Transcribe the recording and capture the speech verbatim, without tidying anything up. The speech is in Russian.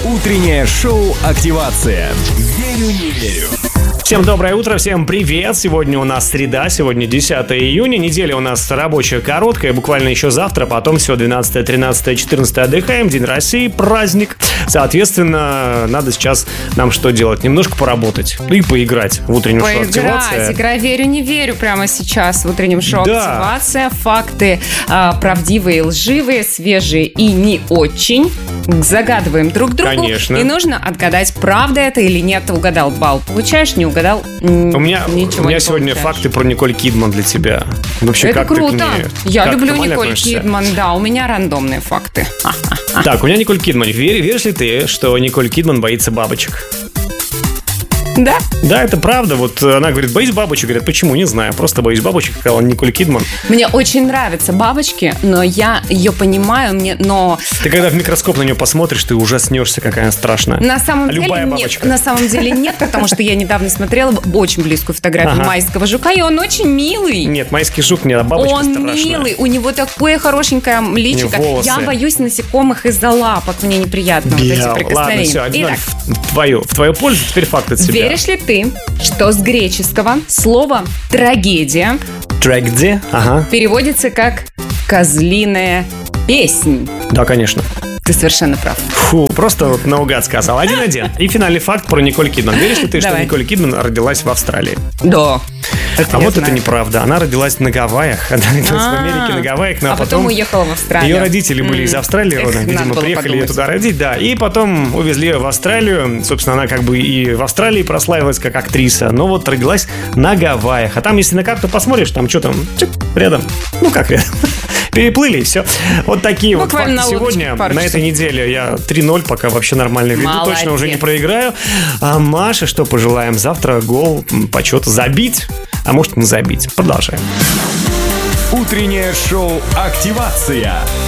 Утреннее шоу «Активация». Верю, не верю. Всем доброе утро, всем привет. Сегодня у нас среда, сегодня десятое июня. Неделя у нас рабочая короткая, буквально еще завтра. Потом все, двенадцатое, тринадцатое, четырнадцатое отдыхаем. День России, праздник. Соответственно, надо сейчас нам что делать? Немножко поработать и поиграть в утреннем шоу «Активация». Поиграть, игра «Верю, не верю» прямо сейчас в утреннем шоу Да. «Активация». Факты а, правдивые, лживые, свежие и не очень. Загадываем друг другу. Конечно. И нужно отгадать, правда это или нет. Угадал — балл получаешь, не угадал — У меня, ничего у меня не сегодня получаешь. факты про Николь Кидман для тебя. Вообще, Это как ты к круто. ней- Я как люблю нормально Николь относишься? Кидман, да, у меня рандомные факты. А, Так, у меня Николь Кидман. Вер- веришь ли ты, что Николь Кидман боится бабочек? Да? Да, это правда. Вот она говорит, боюсь бабочек. Говорят, почему? Не знаю. Просто боюсь бабочек, сказала Николь Кидман. Мне очень нравятся бабочки, но я ее понимаю, мне, но Ты когда в микроскоп на нее посмотришь, ты ужаснешься, какая она страшная. на самом Любая деле бабочка. нет. На самом деле нет, потому что я недавно смотрела очень близкую фотографию Ага. майского жука, и он очень милый. Нет, майский жук не, а бабочка Он страшная. милый, у него такое хорошенькое личико. У него волосы. Я боюсь насекомых из-за лапок, мне неприятно вот эти Бьяу. Ладно, прикосновения. все, один Итак, в твою, в твою пользу теперь факт от себя. веришь ли ты, что с греческого слово «трагедия» Трагедия? Ага. переводится как «козлиная песнь»? Да, конечно. Ты совершенно прав. Фу, просто вот наугад сказал. Один-один. И финальный факт про Николь Кидман. Веришь ли ты, что Давай. Николь Кидман родилась в Австралии? Да. А вот это неправда. Она родилась на Гавайях. Она родилась в А, Америке на Гавайях, но а потом уехала в Австралию. Ее родители были из Австралии Эх, родом, надо видимо, было приехали ее подумать. туда родить, да. И потом увезли ее в Австралию. Собственно, она как бы и в Австралии прославилась как актриса, но вот родилась на Гавайях. А там, если на карту посмотришь, там что там? Чик, рядом. Ну как рядом? Переплыли, и все. Вот такие вот Буквально факты на лодочке сегодня. пару На часов. этой неделе я три ноль пока вообще нормально веду. Молодец. Точно уже не проиграю. А Маше что пожелаем? Завтра гол почет забить. А может, не забить. Продолжаем. Утреннее шоу «Активация».